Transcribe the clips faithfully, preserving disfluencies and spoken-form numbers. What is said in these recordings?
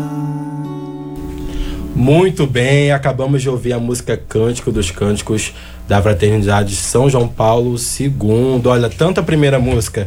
Muito bem, acabamos de ouvir a música Cântico dos Cânticos da Fraternidade São João Paulo segundo. Olha, tanto a primeira música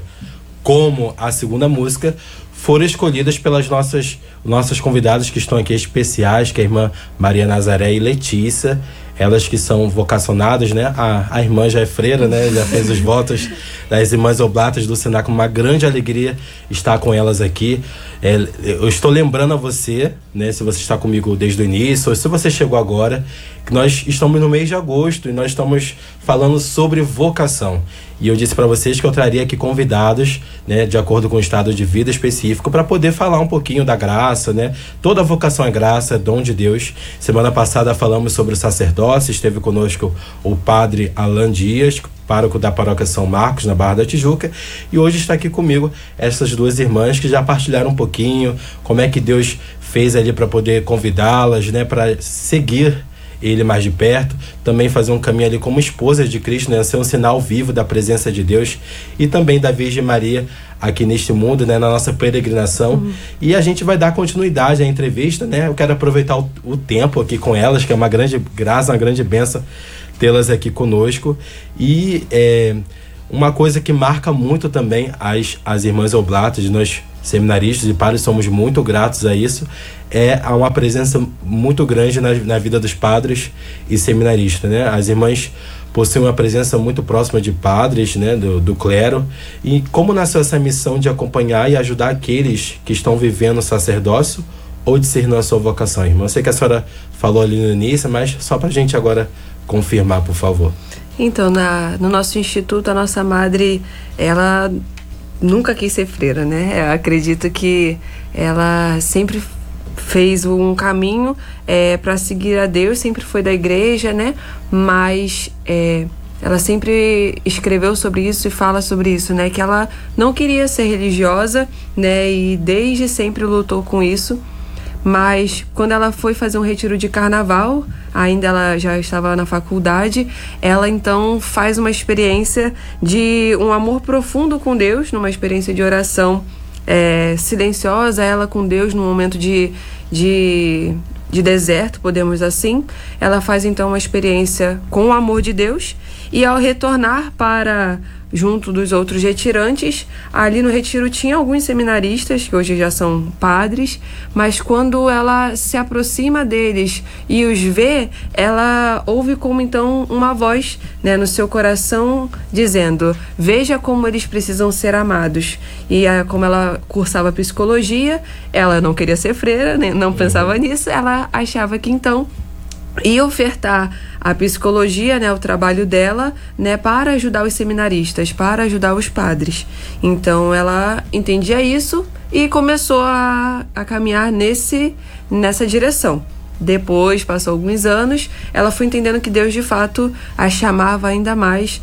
como a segunda música foram escolhidas pelas nossas, nossas convidadas que estão aqui especiais, que é a irmã Maria Nazaré e Letícia. Elas que são vocacionadas, né? A, a irmã já é freira, né? Já fez os votos das irmãs oblatas do Senac. Uma grande alegria estar com elas aqui. É, eu estou lembrando a você, né? Se você está comigo desde o início, ou se você chegou agora, que nós estamos no mês de agosto e nós estamos falando sobre vocação. E eu disse para vocês que eu traria aqui convidados, né, de acordo com o estado de vida específico, para poder falar um pouquinho da graça, né? Toda vocação é graça, é dom de Deus. Semana passada falamos sobre o sacerdócio, esteve conosco o padre Alan Dias, pároco da paróquia São Marcos, na Barra da Tijuca, e hoje está aqui comigo essas duas irmãs que já partilharam um pouquinho como é que Deus fez ali para poder convidá-las, né, para seguir ele mais de perto, também fazer um caminho ali como esposa de Cristo, né, ser um sinal vivo da presença de Deus e também da Virgem Maria aqui neste mundo, né, na nossa peregrinação. Uhum. E a gente vai dar continuidade à entrevista, né? Eu quero aproveitar o, o tempo aqui com elas, que é uma grande graça, uma grande bênção tê-las aqui conosco. E é, uma coisa que marca muito também as, as irmãs oblatas, nós seminaristas e padres somos muito gratos a isso, é uma presença muito grande na, na vida dos padres e seminaristas, né? As irmãs possuem uma presença muito próxima de padres, né, do, do clero. E como nasceu essa missão de acompanhar e ajudar aqueles que estão vivendo o sacerdócio ou discernindo a sua vocação, irmã? Eu sei que a senhora falou ali no início, mas só para a gente agora confirmar, por favor. Então, na, no nosso instituto, a nossa madre, ela nunca quis ser freira, né? Eu acredito que ela sempre fez um caminho é, para seguir a Deus, sempre foi da igreja, né? Mas é, ela sempre escreveu sobre isso e fala sobre isso, né? Que ela não queria ser religiosa, né? E desde sempre lutou com isso. Mas quando ela foi fazer um retiro de carnaval, ainda ela já estava na faculdade, ela então faz uma experiência de um amor profundo com Deus, numa experiência de oração é, silenciosa, ela com Deus num momento de, de, de deserto, podemos assim. Ela faz então uma experiência com o amor de Deus e ao retornar para junto dos outros retirantes, ali no retiro tinha alguns seminaristas, que hoje já são padres, mas quando ela se aproxima deles e os vê, ela ouve como então uma voz, né, no seu coração dizendo: veja como eles precisam ser amados. E a, como ela cursava psicologia, ela não queria ser freira, né, não pensava nisso, ela achava que então ia ofertar a psicologia, né, o trabalho dela, né, para ajudar os seminaristas, para ajudar os padres. Então ela entendia isso e começou a, a caminhar nesse, nessa direção. Depois, passou alguns anos, ela foi entendendo que Deus de fato a chamava ainda mais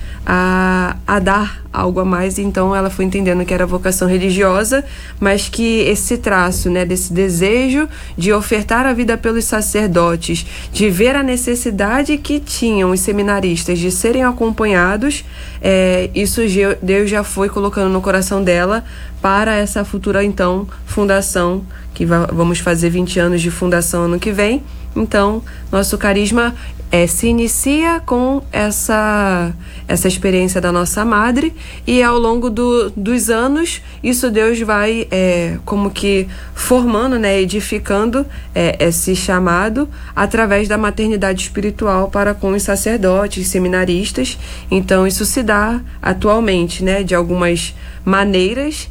a, a dar algo a mais. Então ela foi entendendo que era vocação religiosa, mas que esse traço, né, desse desejo de ofertar a vida pelos sacerdotes, de ver a necessidade que tinham os seminaristas de serem acompanhados, é, isso Deus já foi colocando no coração dela para essa futura então fundação, que vamos fazer vinte anos de fundação ano que vem. Então, nosso carisma é, se inicia com essa, essa experiência da nossa madre, e ao longo do, dos anos, isso Deus vai é, como que formando, né, edificando é, esse chamado através da maternidade espiritual para com os sacerdotes, seminaristas. Então, isso se dá atualmente, né, de algumas maneiras,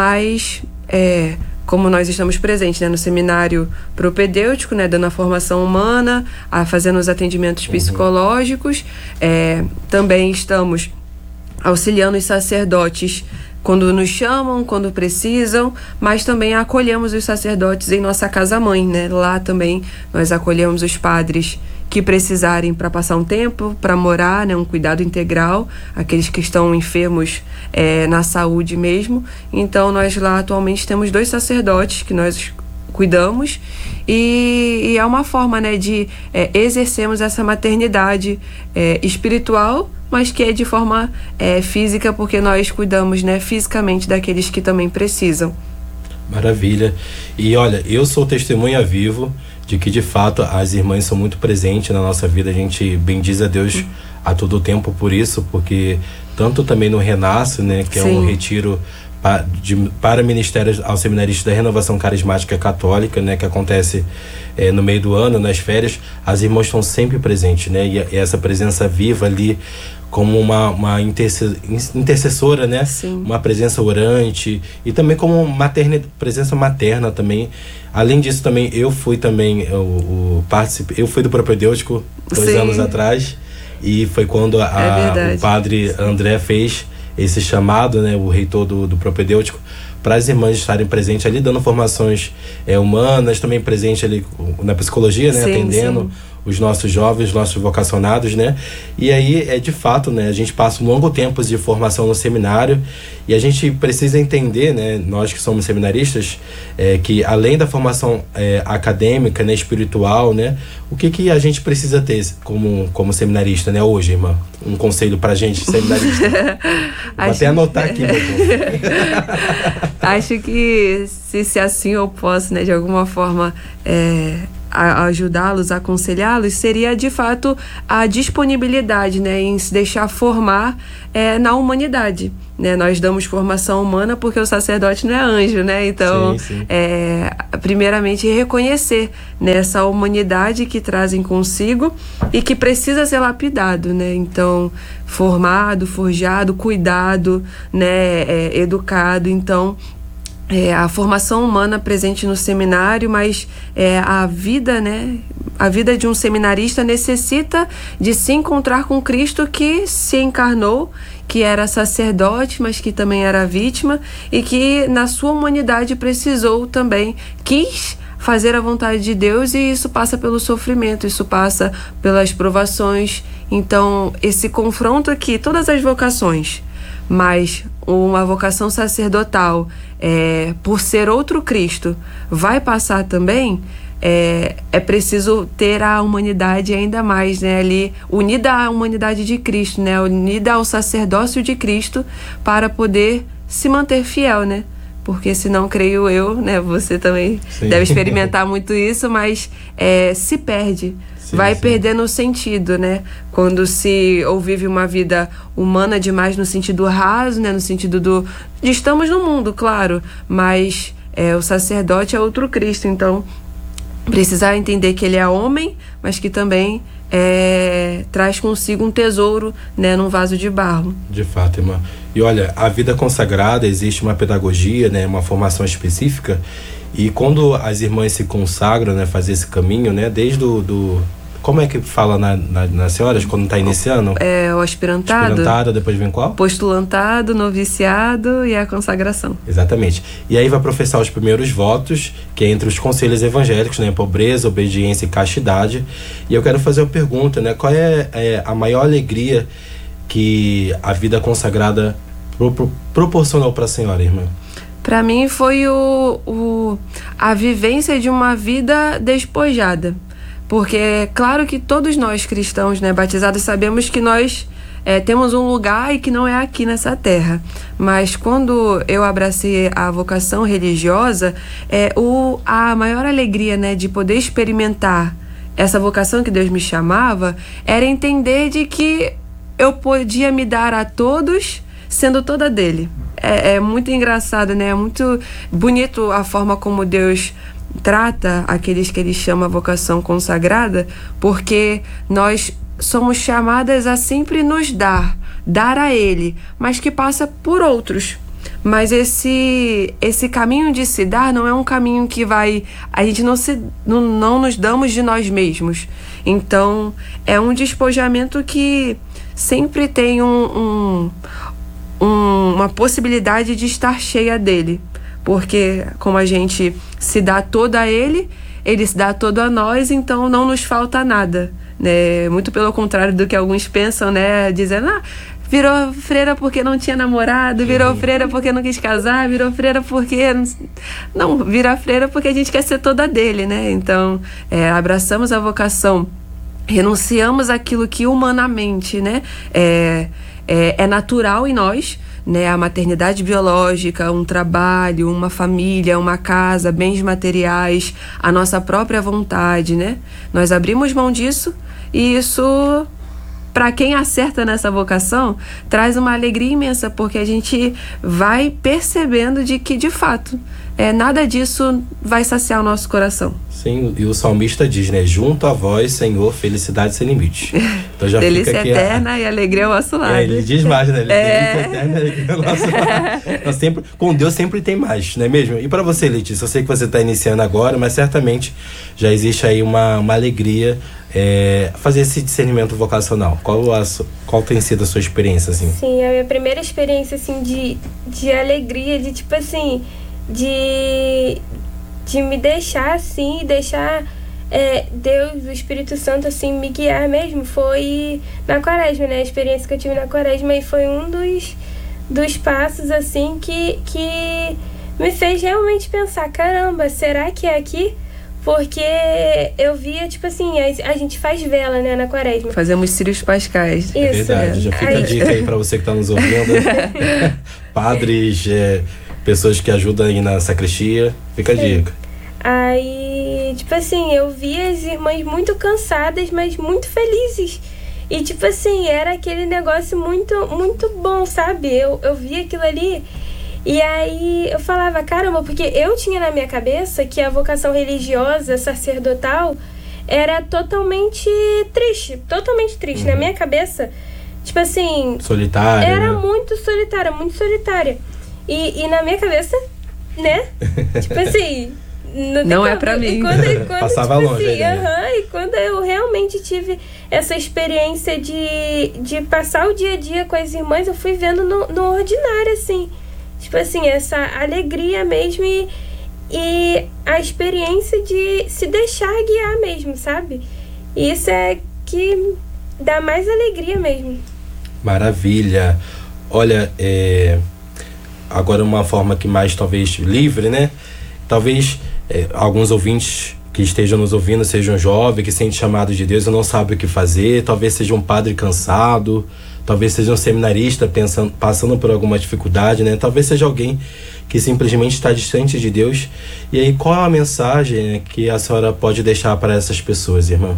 mas é, como nós estamos presentes, né, no seminário propedêutico, né, dando a formação humana, a, fazendo os atendimentos psicológicos, é, também estamos auxiliando os sacerdotes quando nos chamam, quando precisam, mas também acolhemos os sacerdotes em nossa casa-mãe, né? Lá também nós acolhemos os padres que precisarem para passar um tempo, para morar, né, um cuidado integral, aqueles que estão enfermos é, na saúde mesmo. Então nós lá atualmente temos dois sacerdotes que nós cuidamos, e, e é uma forma, né, de é, exercermos essa maternidade é, espiritual, mas que é de forma é, física, porque nós cuidamos, né, fisicamente daqueles que também precisam. Maravilha. E olha, eu sou testemunha vivo de que de fato as irmãs são muito presentes na nossa vida. A gente bendiz a Deus uhum. a todo tempo por isso, porque tanto também no Renasce, né, que Sim. é um retiro para, de, para ministérios aos seminaristas da Renovação Carismática Católica, né, que acontece é, no meio do ano, nas férias, as irmãs estão sempre presentes, né, e, e essa presença viva ali como uma, uma intercessora, né? Sim. Uma presença orante e também como materna, presença materna também. Além disso também eu fui também o, o participei, eu fui do propedêutico dois Sim. anos atrás e foi quando a, é o padre André fez esse chamado, né? O reitor do, do propedêutico, para as irmãs estarem presentes ali, dando formações é, humanas, também presente ali na psicologia, né? Sim, atendendo sim. os nossos jovens, os nossos vocacionados, né? E aí, é de fato, né? A gente passa um longo tempo de formação no seminário e a gente precisa entender, né? Nós que somos seminaristas, é, que além da formação é, acadêmica, né? Espiritual, né? O que que a gente precisa ter como, como seminarista, né? Hoje, irmã? Um conselho pra gente, seminarista. Vou até anotar aqui, meu povo. Acho que, se, se assim eu posso, né? De alguma forma, é... ajudá-los, aconselhá-los, seria de fato a disponibilidade, né, em se deixar formar é, na humanidade, né? Nós damos formação humana porque o sacerdote não é anjo, né? Então, sim, sim. É, primeiramente reconhecer, né, essa humanidade que trazem consigo e que precisa ser lapidado, né? Então, formado, forjado, cuidado, né, é, educado. Então, É, a formação humana presente no seminário, mas é, a vida, né, a vida de um seminarista necessita de se encontrar com Cristo que se encarnou, que era sacerdote, mas que também era vítima e que na sua humanidade precisou também, quis fazer a vontade de Deus, e isso passa pelo sofrimento, isso passa pelas provações. Então, esse confronto aqui, todas as vocações, mas uma vocação sacerdotal, é, por ser outro Cristo, vai passar também, é, é preciso ter a humanidade ainda mais, né, ali, unida à humanidade de Cristo, né, unida ao sacerdócio de Cristo, para poder se manter fiel, né? Porque senão, creio eu, né, você também Sim. deve experimentar muito isso, mas é, se perde. Sim, vai sim. perdendo o sentido, né? Quando se ou vive uma vida humana demais no sentido raso, né? No sentido do... de estamos no mundo, claro, mas é, o sacerdote é outro Cristo, então precisa entender que ele é homem, mas que também é, traz consigo um tesouro, né? Num vaso de barro. De fato, irmã. E olha, a vida consagrada, existe uma pedagogia, né? Uma formação específica, e quando as irmãs se consagram, né? Fazer esse caminho, né? Desde o... Do, como é que fala na, na, nas senhoras quando está iniciando? É o aspirantado. Aspirantado, depois vem qual? Postulantado, noviciado e a consagração. Exatamente. E aí vai professar os primeiros votos, que é entre os conselhos evangélicos, né? Pobreza, obediência e castidade. E eu quero fazer uma pergunta, né? Qual é, é a maior alegria que a vida consagrada pro, pro, proporcionou para a senhora, irmã? Para mim foi o, o, a vivência de uma vida despojada. Porque é claro que todos nós cristãos, né, batizados, sabemos que nós é, temos um lugar e que não é aqui nessa terra. Mas quando eu abracei a vocação religiosa, é, o, a maior alegria, né, de poder experimentar essa vocação que Deus me chamava era entender de que eu podia me dar a todos sendo toda dele. É, é muito engraçado, né? É muito bonito a forma como Deus trata aqueles que ele chama a vocação consagrada, porque nós somos chamadas a sempre nos dar, dar a ele, mas que passa por outros. Mas esse, esse caminho de se dar não é um caminho que vai... A gente não, se, não, não nos damos de nós mesmos. Então, é um despojamento que sempre tem um, um, um, uma possibilidade de estar cheia dele. Porque como a gente se dá todo a ele, ele se dá todo a nós, então não nos falta nada, né? Muito pelo contrário do que alguns pensam, né? Dizendo, ah, virou freira porque não tinha namorado, virou freira porque não quis casar, virou freira porque... Não, vira freira porque a gente quer ser toda dele, né? Então, é, abraçamos a vocação, renunciamos àquilo que humanamente, né? É, é, é natural em nós, né, a maternidade biológica, um trabalho, uma família, uma casa, bens materiais, a nossa própria vontade, né? Nós abrimos mão disso e isso, para quem acerta nessa vocação, traz uma alegria imensa, porque a gente vai percebendo de que, de fato, é, nada disso vai saciar o nosso coração. Sim, e o salmista diz, né? Junto a vós, Senhor, felicidade sem limite. Então já delícia fica aqui eterna a... e alegria ao nosso lado. É, ele diz mais, né? É. Delícia eterna e alegria ao nosso lado. Nós sempre, com Deus sempre tem mais, não é mesmo? E para você, Letícia, eu sei que você está iniciando agora, mas certamente já existe aí uma, uma alegria é, fazer esse discernimento vocacional. Qual, a, qual tem sido a sua experiência, assim? Sim, a minha primeira experiência, assim, de, de alegria, de tipo assim, de... de me deixar assim, deixar é, Deus, o Espírito Santo assim, me guiar mesmo, foi na quaresma, né? A experiência que eu tive na quaresma, e foi um dos, dos passos assim que, que me fez realmente pensar, caramba, será que é aqui? Porque eu via, tipo assim, a, a gente faz vela, né, na quaresma. Fazemos círios pascais. É Isso, verdade, já fica aí... a dica aí pra você que tá nos ouvindo. Padres, é, pessoas que ajudam aí na sacristia, fica a dica. Aí, tipo assim, eu via as irmãs muito cansadas, mas muito felizes. E, tipo assim, era aquele negócio muito, muito bom, sabe? Eu, eu via aquilo ali e aí eu falava, caramba, porque eu tinha na minha cabeça que a vocação religiosa, sacerdotal, era totalmente triste, totalmente triste. Uhum. Na minha cabeça, tipo assim... Solitária, era né? muito solitária, muito solitária. E, e na minha cabeça, né? Tipo assim... Não, não é como. pra mim. E quando, e quando, Passava tipo longe assim, aí, uh -huh, e quando eu realmente tive essa experiência de, de passar o dia a dia com as irmãs, eu fui vendo no, no ordinário, assim. Tipo assim, essa alegria mesmo e, e a experiência de se deixar guiar mesmo, sabe? E isso é que dá mais alegria mesmo. Maravilha. Olha, é... agora uma forma que mais talvez livre, né? Talvez é, alguns ouvintes que estejam nos ouvindo sejam jovens, que sentem chamado de Deus e não sabem o que fazer. Talvez seja um padre cansado, talvez seja um seminarista pensando, passando por alguma dificuldade, né? Talvez seja alguém que simplesmente está distante de Deus. E aí, qual é a mensagem, né, que a senhora pode deixar para essas pessoas, irmã?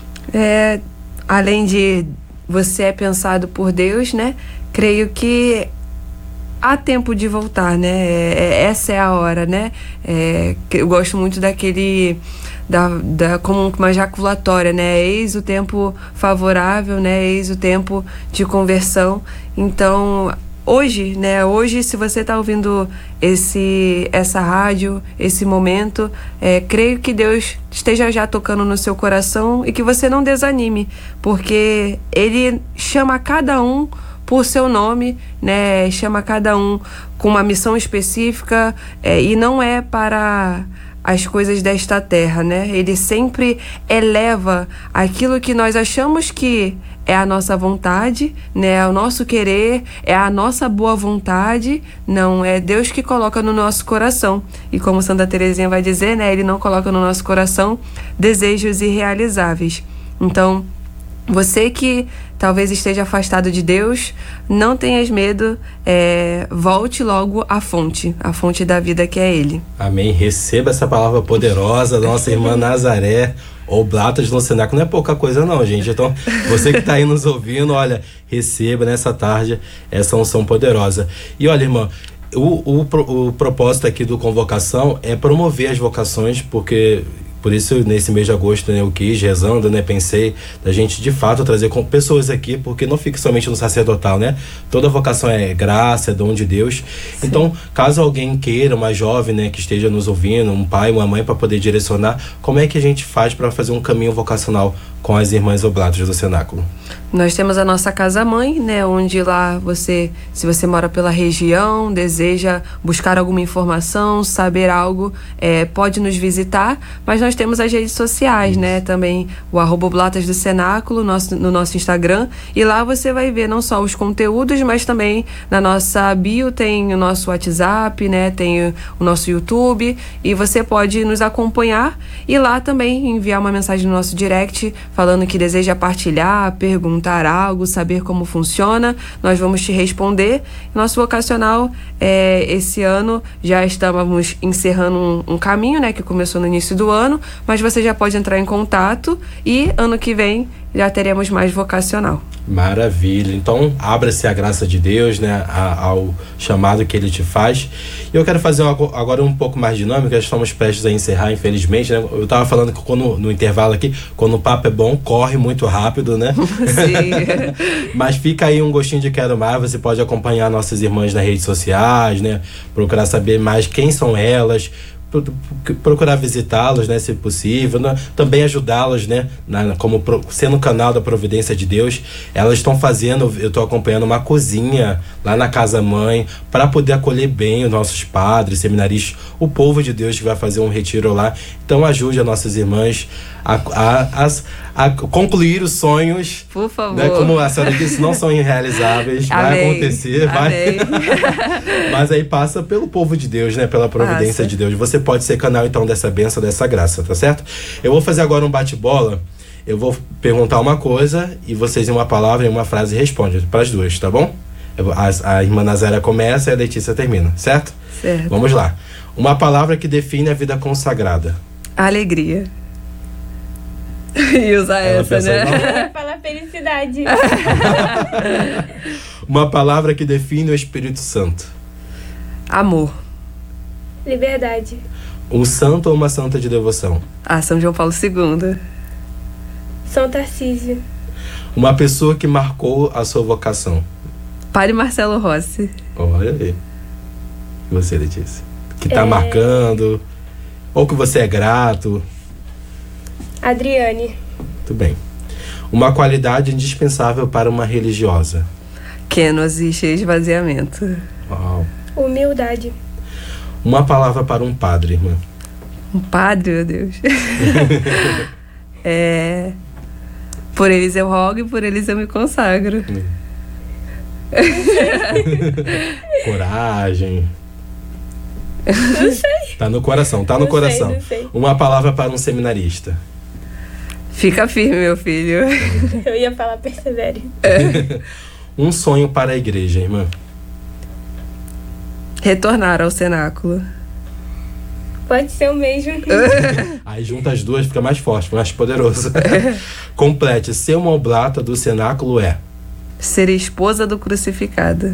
É, além de você é pensado por Deus, né? Creio que há tempo de voltar, né? É, essa é a hora, né? É, eu gosto muito daquele... Da, da, como uma jaculatória, né? Eis o tempo favorável, né? Eis o tempo de conversão. Então, hoje, né? Hoje, se você está ouvindo esse, essa rádio, esse momento, é, creio que Deus esteja já tocando no seu coração e que você não desanime, porque Ele chama cada um por seu nome, né? Chama cada um com uma missão específica, é, e não é para as coisas desta terra, né? Ele sempre eleva aquilo que nós achamos que é a nossa vontade, né? É o nosso querer, é a nossa boa vontade. Não, é Deus que coloca no nosso coração. E como Santa Teresinha vai dizer, né? Ele não coloca no nosso coração desejos irrealizáveis. Então, você que talvez esteja afastado de Deus, não tenhas medo, é, volte logo à fonte, a fonte da vida, que é Ele. Amém. Receba essa palavra poderosa da nossa irmã Nazaré, Oblatas no Cenáculo. Não é pouca coisa não, gente. Então, você que está aí nos ouvindo, olha, receba nessa tarde essa unção poderosa. E olha, irmã, o, o, o propósito aqui do Convocação é promover as vocações, porque... Por isso, nesse mês de agosto, né, eu quis, rezando, né, pensei da gente, de fato, trazer com pessoas aqui, porque não fica somente no sacerdotal, né? Toda vocação é graça, é dom de Deus. Sim. Então, caso alguém queira, uma jovem, né, que esteja nos ouvindo, um pai, uma mãe, para poder direcionar, como é que a gente faz para fazer um caminho vocacional com as irmãs oblatas do Cenáculo? Nós temos a nossa casa-mãe, né, onde lá você, se você mora pela região, deseja buscar alguma informação, saber algo, é, pode nos visitar, mas nós nós temos as redes sociais, Isso. né? Também o arroba Oblatas do Cenáculo nosso, no nosso Instagram. E lá você vai ver não só os conteúdos, mas também na nossa bio tem o nosso WhatsApp, né? Tem o nosso YouTube. E você pode nos acompanhar e lá também enviar uma mensagem no nosso direct falando que deseja partilhar, perguntar algo, saber como funciona. Nós vamos te responder. Nosso vocacional, é, esse ano, já estávamos encerrando um, um caminho, né? Que começou no início do ano, mas você já pode entrar em contato e ano que vem já teremos mais vocacional. Maravilha. Então, abra-se a graça de Deus, né, a, ao chamado que Ele te faz. E eu quero fazer uma, agora um pouco mais dinâmico. Já estamos prestes a encerrar, infelizmente, né? Eu estava falando que quando, no intervalo aqui, quando o papo é bom, corre muito rápido, né? Sim. Mas fica aí um gostinho de quero mais. Você pode acompanhar nossas irmãs nas redes sociais, né? Procurar saber mais quem são elas, procurar visitá-los, né, se possível, né? Também ajudá-los, né, na, como pro, sendo o canal da providência de Deus. Elas estão fazendo, eu estou acompanhando uma cozinha lá na Casa Mãe para poder acolher bem os nossos padres, seminaristas, o povo de Deus que vai fazer um retiro lá. Então ajude as nossas irmãs a, a, a, a concluir os sonhos. Por favor. Né? Como a senhora disse, não são irrealizáveis. Vai Amém. acontecer. Vai. Mas aí passa pelo povo de Deus, né? Pela providência passa. de Deus. Você pode ser canal, então, dessa bênção, dessa graça, tá certo? Eu vou fazer agora um bate-bola. Eu vou perguntar uma coisa e vocês em uma palavra, em uma frase, respondem para as duas, tá bom? Eu, a, a irmã Nazéria começa e a Letícia termina, certo? Certo. Vamos lá. Uma palavra que define a vida consagrada. Alegria. E usar Ela essa, né? Eu ia falar felicidade. Uma palavra que define o Espírito Santo. Amor. Liberdade. Um santo ou uma santa de devoção. Ah, São João Paulo segundo. São Tarcísio. Uma pessoa que marcou a sua vocação. Padre Marcelo Rossi. Olha aí. E você, Letícia? Que tá É... marcando, ou que você é grato. Adriane. Muito bem. Uma qualidade indispensável para uma religiosa. Kenosis e esvaziamento. Uau. Humildade. Uma palavra para um padre, irmã. Um padre, meu Deus. é... Por eles eu rogo e por eles eu me consagro. Coragem. Não sei. Tá no coração, tá no Não coração. sei, não sei. Uma palavra para um seminarista. Fica firme, meu filho. Eu ia falar persevere. Um sonho para a igreja, irmã. Retornar ao cenáculo. Pode ser o mesmo. Aí junta as duas, fica mais forte, mais poderoso. Complete. Ser uma oblata do cenáculo é... Ser esposa do crucificado.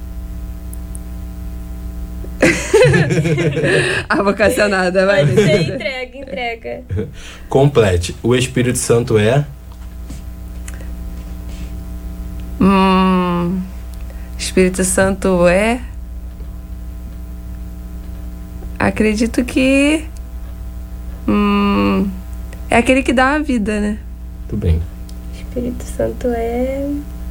A vocacionada, vai. Pode ser entrega, entrega. Complete. O Espírito Santo é... Hum, Espírito Santo é... Acredito que... Hum, é aquele que dá a vida, né? Muito bem. Espírito Santo é...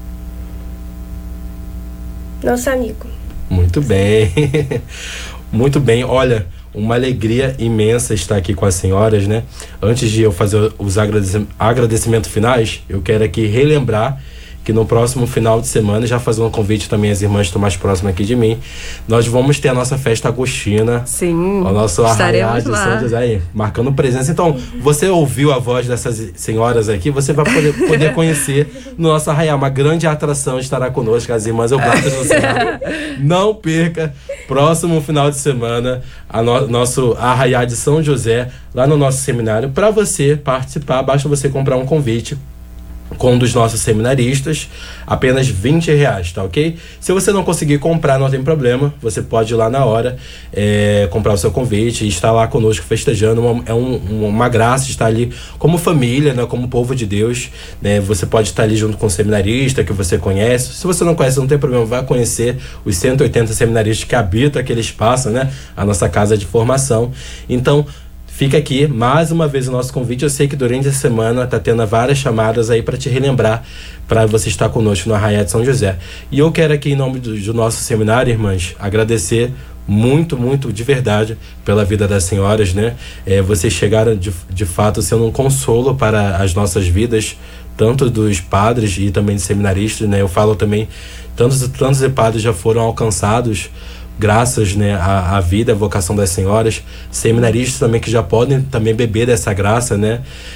Nosso amigo. Muito bem. Muito bem. Olha, uma alegria imensa estar aqui com as senhoras, né? Antes de eu fazer os agradecimentos finais, eu quero aqui relembrar que no próximo final de semana, já fazer um convite também às irmãs que estão mais próximas aqui de mim, nós vamos ter a nossa festa agostina. Sim, o nosso arraial de lá. São José aí, marcando presença. Então, você ouviu a voz dessas senhoras aqui, você vai poder, poder conhecer no nosso arraial. Uma grande atração estará conosco, as irmãs Oblatas do Cenáculo. Não perca, próximo final de semana, a no, nosso arraial de São José, lá no nosso seminário. Para você participar, basta você comprar um convite com um dos nossos seminaristas, apenas vinte reais, tá ok? Se você não conseguir comprar, não tem problema, você pode ir lá na hora é, comprar o seu convite e estar lá conosco festejando. Uma, é um, uma graça estar ali como família, né, como povo de Deus, né? Você pode estar ali junto com o seminarista que você conhece. Se você não conhece, não tem problema, vai conhecer os cento e oitenta seminaristas que habitam aquele espaço, né? A nossa casa de formação. Então, fica aqui mais uma vez o nosso convite. Eu sei que durante a semana tá tendo várias chamadas aí para te relembrar, para você estar conosco no Arraial de São José. E eu quero aqui, em nome do, do nosso seminário, irmãs, agradecer muito, muito de verdade pela vida das senhoras, né? É, vocês chegaram de, de fato sendo um consolo para as nossas vidas, tanto dos padres e também de seminaristas, né? Eu falo também, tantos, tantos padres já foram alcançados graças, né, à, à vida, à vocação das senhoras, seminaristas também que já podem também beber dessa graça, né?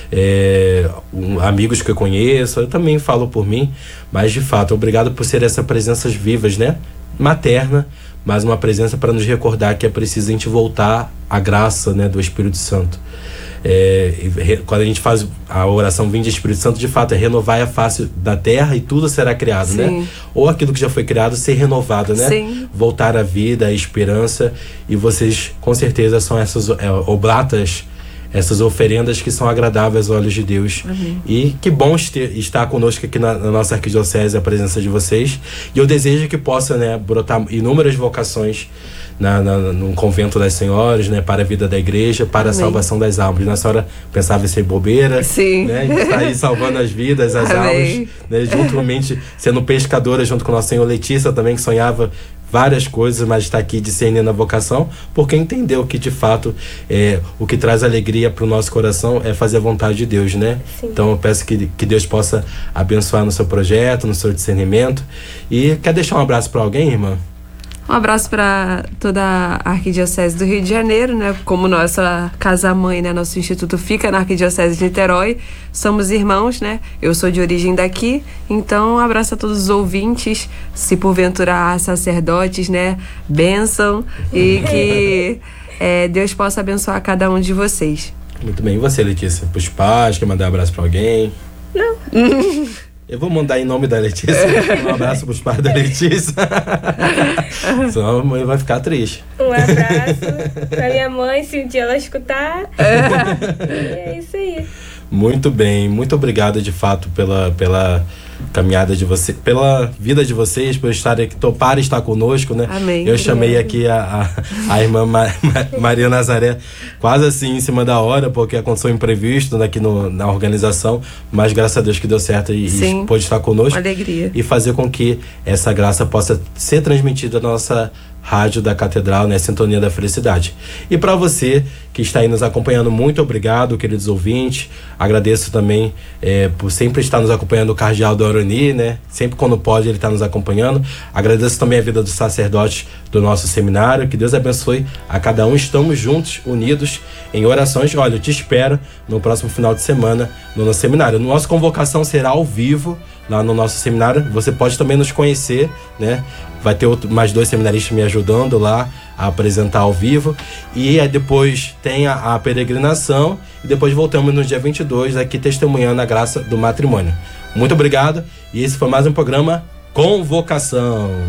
É, um, amigos que eu conheço, eu também falo por mim, mas de fato, obrigado por ser essas presenças vivas, né? Materna, mas uma presença para nos recordar que é preciso a gente voltar à graça, né, do Espírito Santo. É, quando a gente faz a oração Vinde Espírito Santo, de fato é renovar a face da terra e tudo será criado, Sim. né? Ou aquilo que já foi criado ser renovado, né? Sim. Voltar à vida, à esperança, e vocês com certeza são essas é, oblatas, essas oferendas que são agradáveis aos olhos de Deus. Amém. E que bom ter, estar conosco aqui na, na nossa arquidiocese, a presença de vocês, e eu desejo que possa, né, brotar inúmeras vocações Na, na, no convento das senhoras, né, para a vida da igreja, para Amém. A salvação das almas. Na senhora pensava em ser bobeira, Sim. né? A gente está aí salvando as vidas, as Amém. almas, né, juntamente sendo pescadora junto com Nossa Senhora Letícia também, que sonhava várias coisas, mas está aqui discernindo a vocação, porque entendeu que de fato é, o que traz alegria para o nosso coração é fazer a vontade de Deus, né? Sim. Então eu peço que, que Deus possa abençoar no seu projeto, no seu discernimento. E quer deixar um abraço para alguém, irmã? Um abraço para toda a Arquidiocese do Rio de Janeiro, né? Como nossa casa-mãe, né? Nosso instituto fica na Arquidiocese de Niterói. Somos irmãos, né? Eu sou de origem daqui, então um abraço a todos os ouvintes. Se porventura há sacerdotes, né? Bênção e que é, Deus possa abençoar cada um de vocês. Muito bem. E você, Letícia? Para os pais, quer mandar um abraço para alguém? Não. Eu vou mandar em nome da Letícia um abraço para os pais da Letícia. Senão a mãe vai ficar triste. Um abraço pra minha mãe, se um dia ela escutar. É, é isso aí. Muito bem, muito obrigado de fato pela, pela caminhada de você, pela vida de vocês, por estar aqui, topar estar conosco, né? Amém. Eu chamei aqui a, a, a irmã Ma, Ma, Maria Nazaré quase assim em cima da hora, porque aconteceu um imprevisto aqui no, na organização, mas graças a Deus que deu certo e, e pôde estar conosco. Uma alegria. E fazer com que essa graça possa ser transmitida na nossa rádio da Catedral, né? Sintonia da Felicidade. E para você que está aí nos acompanhando, muito obrigado, queridos ouvintes. Agradeço também é, por sempre estar nos acompanhando o Cardeal Dorani, né? Sempre quando pode ele está nos acompanhando. Agradeço também a vida dos sacerdotes do nosso seminário. Que Deus abençoe a cada um. Estamos juntos, unidos em orações. Olha, eu te espero no próximo final de semana no nosso seminário. Nossa convocação será ao vivo lá no nosso seminário. Você pode também nos conhecer, né? Vai ter outro, mais dois seminaristas me ajudando lá a apresentar ao vivo. E aí depois tem a, a peregrinação. E depois voltamos no dia vinte e dois aqui testemunhando a graça do matrimônio. Muito obrigado. E esse foi mais um programa Convocação.